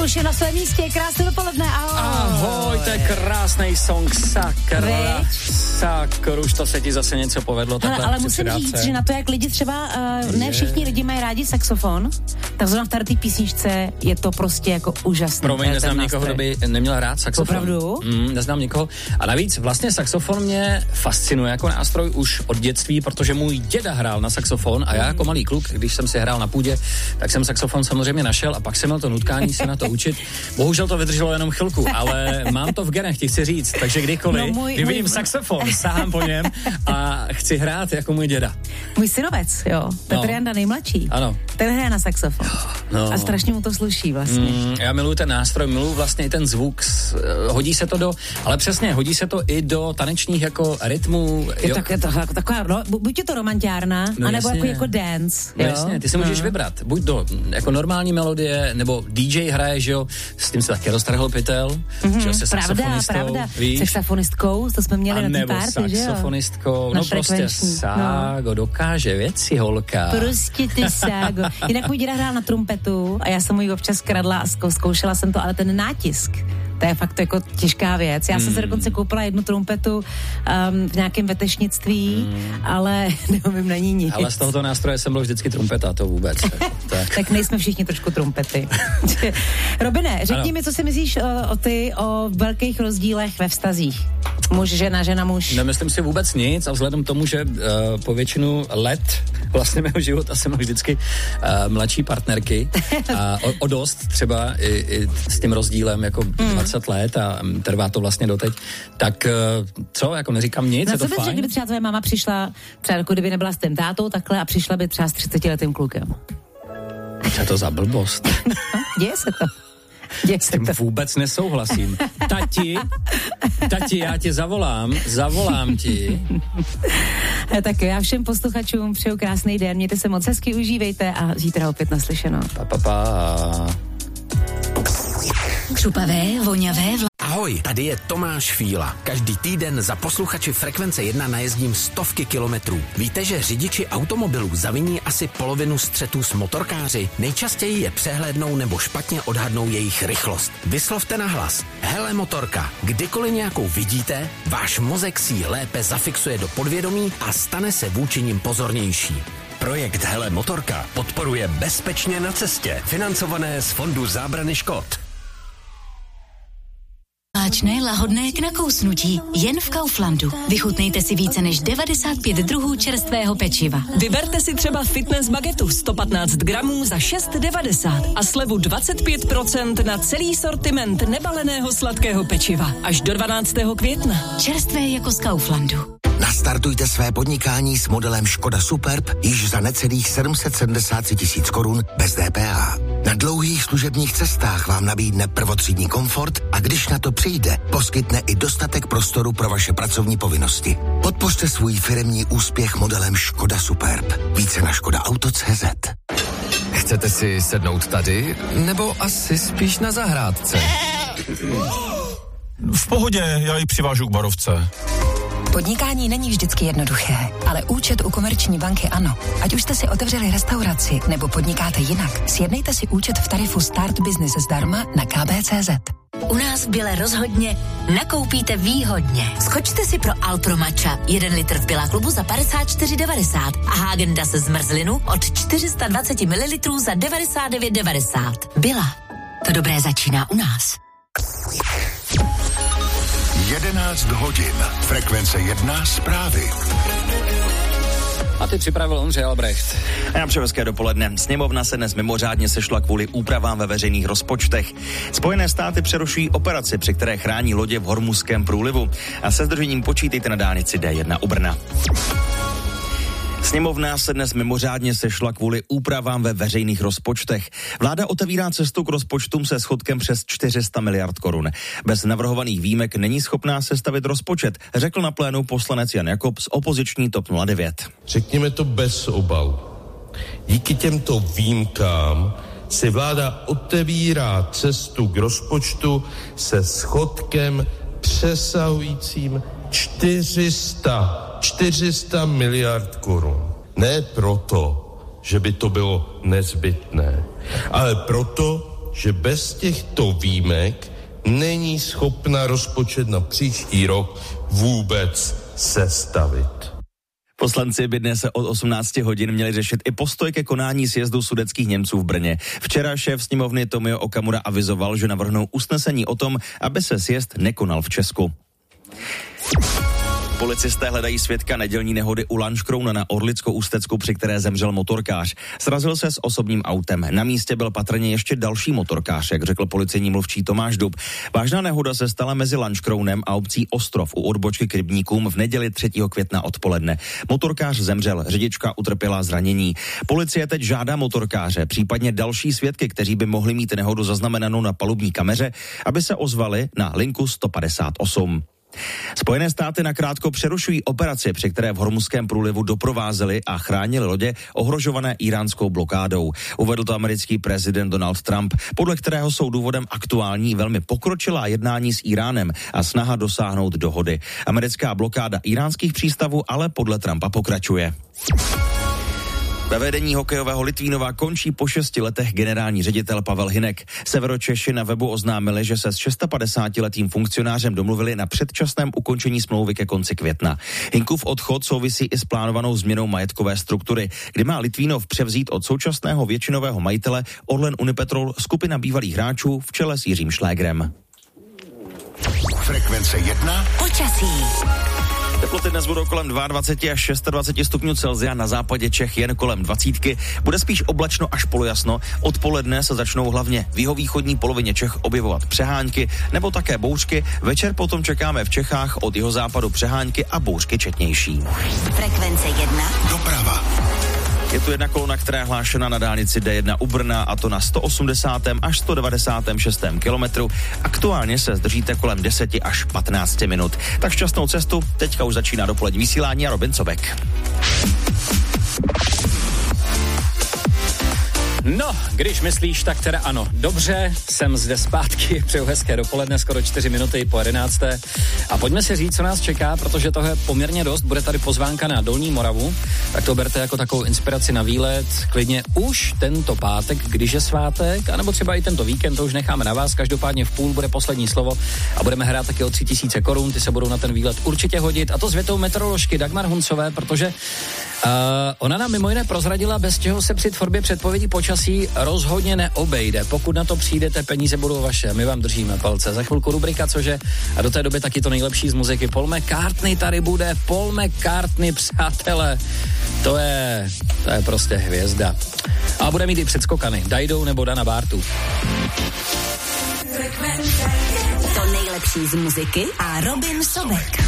Už je na svém místě, krásné dopoledne, ahoj. Ahoj, to je krásný song, sakra. Sakru, už to se ti zase něco povedlo. Ale musím říct, že na to, jak lidi třeba, ne všichni lidi mají rádi saxofon, tak zrovna v té písničce je to prostě jako úžasný. Promiň, neznám někoho, kdo by neměl rád saxofon. Opravdu? Neznám někoho. A navíc vlastně saxofon mě fascinuje jako nástroj už od dětství, protože můj děda hrál na saxofon a já jako malý kluk, když jsem si hrál na půdě, tak jsem saxofon samozřejmě našel a pak jsem měl to nutkání se na to učit. Bohužel to vydrželo jenom chvilku, ale mám to v genech, ti chci říct, takže kdykoliv, když vidím saxofon, sahám po něm a chci hrát jako můj děda. Můj synovec, jo, Petr Janda nejmladší, ano. Ten hraje na saxofon a strašně mu to sluší vlastně. Já miluji ten nástroj, miluji vlastně i ten zvuk, hodí se to hodí se to i do tanečních jako rytmů. Je to taková, buď je to romantiárna, anebo jako dance. No jasně, ty si můžeš vybrat, buď do jako normální melodie, nebo DJ hraje, že jo, s tím se taky roztrhl pytel, že jo, se saxofonistou, pravda. Víš? Saxofonistou, to jsme měli na té party, že jo? Saxofonistkou, no prostě Ságo, dokáže věci, holka. Prostě ty Ságo. Jinak můj děda hrál na trumpetu a já jsem mu ji občas kradla a zkoušela jsem to, ale ten nátisk, to je fakt jako těžká věc. Já jsem se dokonce koupila jednu trumpetu v nějakém vetešnictví, ale neumím na ní nic. Ale z tohoto nástroje jsem byl vždycky trumpeta, to vůbec. Tak nejsme všichni trošku trumpety. Robine, řekni mi, co si myslíš o velkých rozdílech ve vztazích. Muž, žena, muž. Nemyslím si vůbec nic a vzhledem k tomu, že po většinu let vlastně mého života jsem měl vždycky mladší partnerky a o dost třeba i s tím rozdílem jako 20 let a trvá to vlastně doteď, tak co, jako neříkám nic, no, je to fajn. Kdyby třeba tvoje máma přišla, třeba jako kdyby nebyla s tím tátou takhle a přišla by třeba s 30letým klukem. Co je to za blbost? Děje se to. S tím vůbec nesouhlasím. Tati, já tě zavolám ti. Tak já všem posluchačům přeju krásný den, mějte se moc hezky, užívejte a zítra opět naslyšeno. Pa. Křupavé, voňavé Ahoj, tady je Tomáš Fíla. Každý týden za posluchači Frekvence 1 najezdím stovky kilometrů. Víte, že řidiči automobilů zaviní asi polovinu střetů s motorkáři? Nejčastěji je přehlédnou nebo špatně odhadnou jejich rychlost. Vyslovte nahlas. Hele motorka, kdykoliv nějakou vidíte, váš mozek si ji lépe zafixuje do podvědomí a stane se vůči nim pozornější. Projekt Hele motorka podporuje Bezpečně na cestě, financované z Fondu zábrany škod. Láčné, lahodné k nakousnutí. Jen v Kauflandu. Vychutnejte si více než 95 druhů čerstvého pečiva. Vyberte si třeba fitness bagetu 115 gramů za 6,90 a slevu 25% na celý sortiment nebaleného sladkého pečiva. Až do 12. května. Čerstvé jako z Kauflandu. Nastartujte své podnikání s modelem Škoda Superb již za necelých 773 000 korun bez DPH. Na dlouhých služebních cestách vám nabídne prvotřídní komfort a když na to přijde, poskytne i dostatek prostoru pro vaše pracovní povinnosti. Podpořte svůj firemní úspěch modelem Škoda Superb. Více na škodaauto.cz. Chcete si sednout tady, nebo asi spíš na zahrádce? V pohodě, já ji přivážu k barovce. Podnikání není vždycky jednoduché, ale účet u Komerční banky ano. Ať už jste si otevřeli restauraci nebo podnikáte jinak, sjednejte si účet v tarifu Start Business zdarma na kb.cz. U nás v Bile rozhodně nakoupíte výhodně. Skočte si pro Alpromača 1 litr v Billa klubu za 54,90 a Häagen-Dazs zmrzlinu od 420 ml za 99,90. Billa. To dobré začíná u nás. 11 hodin. Frekvence 1 zprávy. A ty připravil Ondřej Albrecht. A já přeju hezké dopoledne. Sněmovna se dnes mimořádně sešla kvůli úpravám ve veřejných rozpočtech. Spojené státy přerušují operaci, při které chrání lodě v Hormuzském průlivu. A se zdržením počítejte na dálnici D1 u Brna. Sněmovna se dnes mimořádně sešla kvůli úpravám ve veřejných rozpočtech. Vláda otevírá cestu k rozpočtům se schodkem přes 400 miliard korun. Bez navrhovaných výjimek není schopná sestavit rozpočet, řekl na plénu poslanec Jan Jakob z opoziční TOP 09. Řekněme to bez obalu. Díky těmto výjimkám si vláda otevírá cestu k rozpočtu se schodkem přesahujícím 400 miliard korun. Ne proto, že by to bylo nezbytné, ale proto, že bez těchto výjimek není schopna rozpočet na příští rok vůbec sestavit. Poslanci by dnes od 18 hodin měli řešit i postoj ke konání sjezdu sudetských Němců v Brně. Včera šéf sněmovny Tomio Okamura avizoval, že navrhnou usnesení o tom, aby se sjezd nekonal v Česku. Policisté hledají svědka nedělní nehody u Lanškrouna na Orlicko-Ústecku, při které zemřel motorkář. Srazil se s osobním autem. Na místě byl patrně ještě další motorkář, jak řekl policejní mluvčí Tomáš Dub. Vážná nehoda se stala mezi Lanškrounem a obcí Ostrov u odbočky k rybníkům v neděli 3. května odpoledne. Motorkář zemřel, řidička utrpěla zranění. Policie teď žádá motorkáře, případně další svědky, kteří by mohli mít nehodu zaznamenanou na palubní kameře, aby se ozvali na linku 158. Spojené státy nakrátko přerušují operaci, při které v Hormuzském průlivu doprovázeli a chránili lodě ohrožované iránskou blokádou. Uvedl to americký prezident Donald Trump, podle kterého jsou důvodem aktuální velmi pokročilá jednání s Iránem a snaha dosáhnout dohody. Americká blokáda iránských přístavů ale podle Trumpa pokračuje. Ve vedení hokejového Litvínova končí po 6 letech generální ředitel Pavel Hynek. Severočeši na webu oznámili, že se s 650-letým funkcionářem domluvili na předčasném ukončení smlouvy ke konci května. Hynkův odchod souvisí i s plánovanou změnou majetkové struktury, kdy má Litvínov převzít od současného většinového majitele Orlen Unipetrol skupina bývalých hráčů v čele s Jiřím Šlégrem. Frekvence 1. Počasí. Teploty dnes budou kolem 22 až 26 stupňů Celsia, na západě Čech jen kolem 20. Bude spíš oblačno až polojasno. Odpoledne se začnou hlavně v jihovýchodní polovině Čech objevovat přehánky nebo také bouřky. Večer potom čekáme v Čechách od jihozápadu přehánky a bouřky četnější. Frekvence 1. Doprava. Je tu jedna kolona, která je hlášena na dálnici D1 u Brna, a to na 180. až 196. kilometru. Aktuálně se zdržíte kolem 10 až 15 minut. Tak šťastnou cestu, teďka už začíná dopolední vysílání a Robin Cobek. No, když myslíš, tak teda ano. Dobře, jsem zde zpátky, přeju hezké dopoledne, skoro 4 minuty po 11. A pojďme si říct, co nás čeká, protože toho je poměrně dost. Bude tady pozvánka na Dolní Moravu, tak to berte jako takovou inspiraci na výlet. Klidně už tento pátek, když je svátek, anebo třeba i tento víkend, to už necháme na vás. Každopádně v půl bude poslední slovo a budeme hrát taky o 3000 korun, ty se budou na ten výlet určitě hodit. A to s větou meteoroložky Dagmar Huncové, protože ona nám mimo jiné prozradila, bez čeho se při tvorbě předpovědí počasí rozhodně neobejde. Pokud na to přijdete, peníze budou vaše. My vám držíme palce. Za chvilku rubrika Cože? A do té doby taky to nejlepší z muziky. Paul McCartney tady bude. Paul McCartney, přátelé. To je prostě hvězda. A bude mít i předskokany. Dajdou nebo Dana Bartu. To nejlepší z muziky a Robin Sobek.